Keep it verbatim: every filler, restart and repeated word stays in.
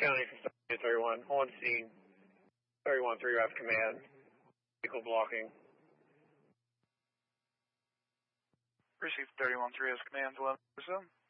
County from thirty-one. On scene. thirty-one three F command. Vehicle blocking. Received thirty-one three as command eleven percent.